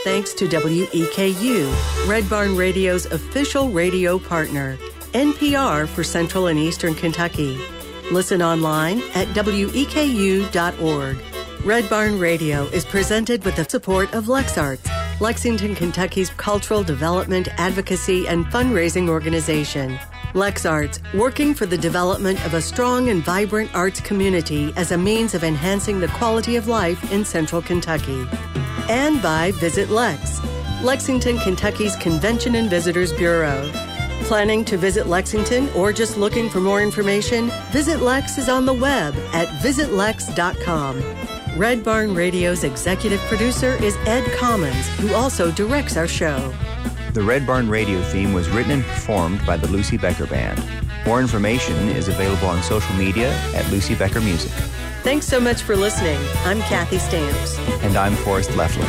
thanks to WEKU, Red Barn Radio's official radio partner, NPR for Central and Eastern Kentucky. Listen online at weku.org. Red Barn Radio is presented with the support of LexArts, Lexington, Kentucky's cultural development, advocacy, and fundraising organization. LexArts, working for the development of a strong and vibrant arts community as a means of enhancing the quality of life in Central Kentucky. And by Visit Lex, Lexington, Kentucky's Convention and Visitors Bureau. Planning to visit Lexington or just looking for more information? Visit Lex is on the web at visitlex.com. Red Barn Radio's executive producer is Ed Commons, who also directs our show. The Red Barn Radio theme was written and performed by the Lucy Becker Band. More information is available on social media at Lucy Becker Music. Thanks so much for listening. I'm Kathy Stamps. And I'm Forrest Leffler.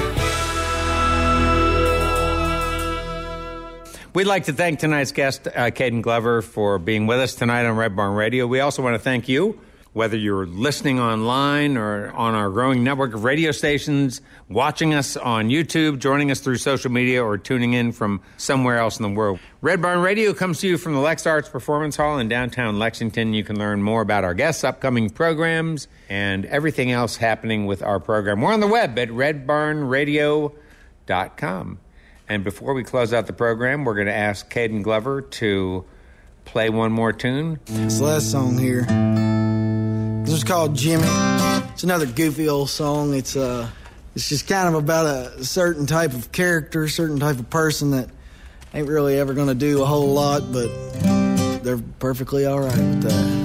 We'd like to thank tonight's guest, Caden Glover, for being with us tonight on Red Barn Radio. We also want to thank you, whether you're listening online or on our growing network of radio stations, watching us on YouTube, joining us through social media, or tuning in from somewhere else in the world. Red Barn Radio comes to you from the LexArts Performance Hall in downtown Lexington. You can learn more about our guests, upcoming programs, and everything else happening with our program. We're on the web at redbarnradio.com. And before we close out the program, we're going to ask Caden Glover to play one more tune. This last song here, this is called Jimmy. It's another goofy old song. It's just kind of about a certain type of character, certain type of person that ain't really ever going to do a whole lot, but they're perfectly all right with that.